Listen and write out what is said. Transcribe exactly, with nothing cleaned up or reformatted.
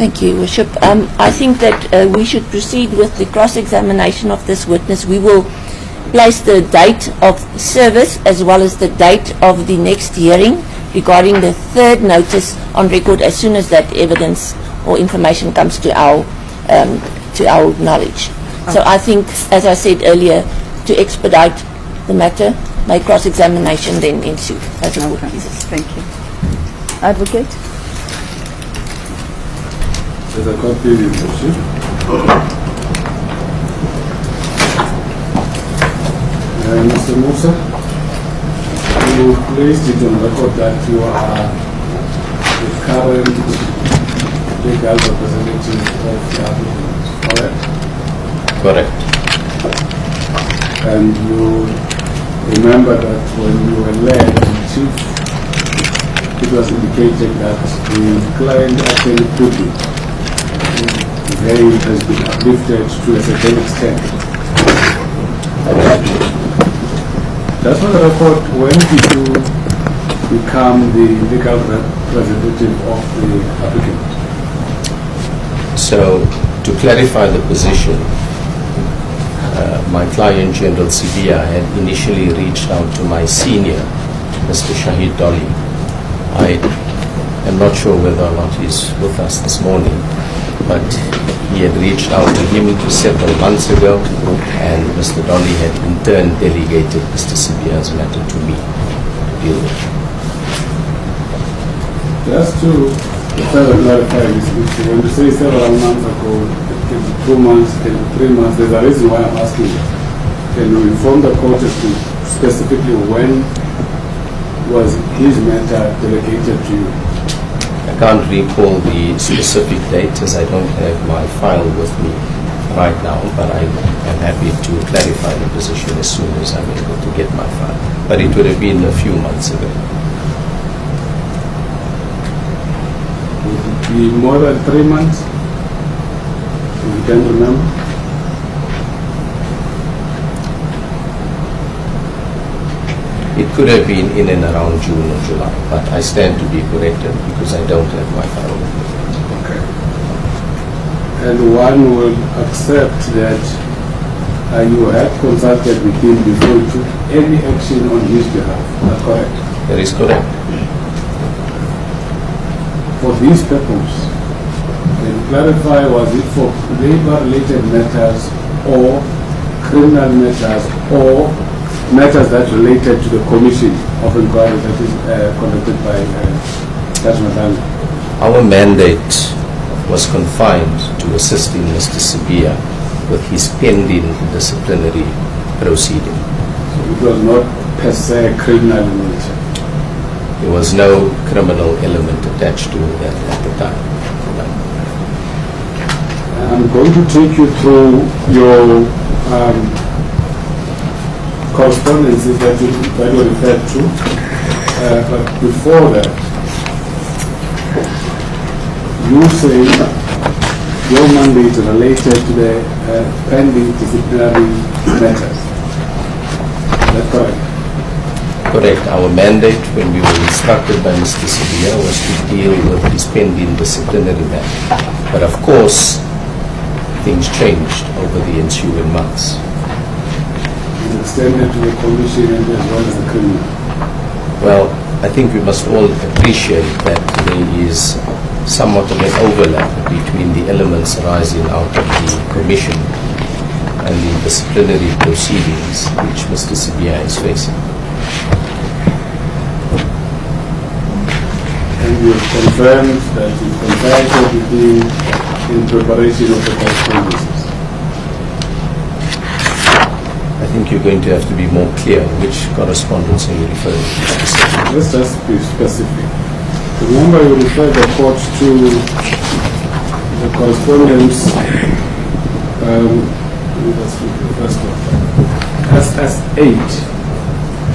Thank you, Worship. Um, I think that uh, we should proceed with the cross-examination of this witness. We will place the date of service as well as the date of the next hearing regarding the third notice on record as soon as that evidence or information comes to our um, to our knowledge. Okay. So I think, as I said earlier, to expedite the matter, may cross-examination then ensue. That's a okay. Thank you. Advocate? There's a copy of the motion. Uh, Mister Musa, you placed it on record that you are the current legal representative of the applicant, correct? Correct. And you remember that when you were led in chief, it was indicated that the client actually put it. The veil has been uplifted to a certain extent. That's for the record. When did you become the legal representative of the applicant? So, to clarify the position, uh, my client, General Sibiya, had initially reached out to my senior, Mister Shahid Dolly. I am not sure whether or not he's with us this morning, but he had reached out to him several months ago, and Mister Dolly had in turn delegated Mister Sibiya's matter to me to deal with. Just to further clarify this, when you say several months ago, can be two months, can be three months, there's a reason why I'm asking. Can you inform the court as to specifically when was his matter delegated to you? I can't recall the specific date as I don't have my file with me right now, but I am happy to clarify the position as soon as I'm able to get my file. But it would have been a few months ago. Would it be more than three months? You can remember? It could have been in and around June or July, but I stand to be corrected because I don't have my file with me. Okay. And one will accept that uh, you had consulted with him before you took any action on his behalf. Is that correct? That is correct. For this purpose, can you clarify, was it for labor-related matters or criminal matters or matters that related to the commission of inquiry that is uh, conducted by uh, Judge Madani? Our mandate was confined to assisting Mister Sibiya with his pending disciplinary proceeding. So it was not per se criminal in nature? There was no criminal element attached to that at the time. No. I'm going to take you through your um, correspondences that you, that you referred to, uh, but before that, you say your mandate related to the uh, pending disciplinary matters. Is that correct? Correct. Our mandate when we were instructed by Mister Sibiya was to deal with his pending disciplinary matter. But of course, things changed over the ensuing months. Extended to the commission and as well as the criminal? Well, I think we must all appreciate that there is somewhat of an overlap between the elements arising out of the commission and the disciplinary proceedings which Mister Sibiya is facing. And you have confirmed that you consulted with him in preparation of the correspondences? I think you're going to have to be more clear which correspondence are you referring to. Let's just be specific. Remember, you referred the court to the correspondence, um, let's look at the first one, S S eight